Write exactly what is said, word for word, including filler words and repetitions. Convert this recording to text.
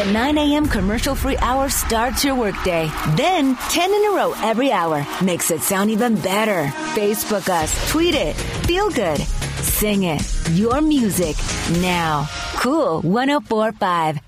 The nine a.m. commercial-free hour starts your workday. Then, ten in a row every hour makes it sound even better. Facebook us, tweet it, feel good, sing it. Your music now. Cool one oh four point five.